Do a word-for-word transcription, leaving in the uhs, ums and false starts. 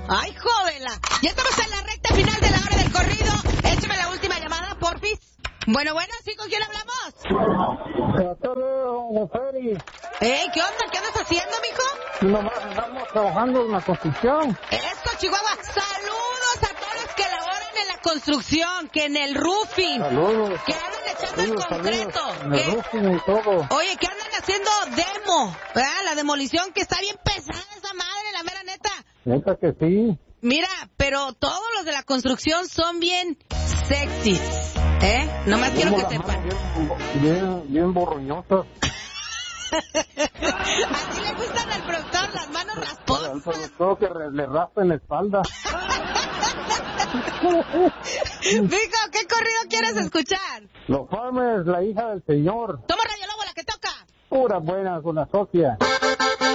Ay, jódela. Ya estamos en la recta final de la hora del corrido. Échame la última llamada, porfis. Bueno, bueno, ¿sí? ¿Con quién hablamos? Ey, ¿qué onda? ¿Qué andas haciendo, mijo? Nomás andamos trabajando en la construcción. Esto, Chihuahua. Saludos a todos los que laboran en la construcción, que en el roofing. Saludos. Que andan echando el concreto. En el roofing y todo. Oye, que andan haciendo demo, ¿verdad? La demolición, que está bien pesada esa madre, la mera neta. Neta que sí. Mira, pero todos los de la construcción son bien sexys, ¿eh? Nomás quiero que sepan. Bien, bien, bien borroñosas. Así le gustan al productor, las manos rasposas. Todo que le raspen la espalda. Mijo, ¿qué corrido quieres escuchar? Los Farmers, la hija del señor. Toma Radio Lobo, la que toca. Pura buena con la socia.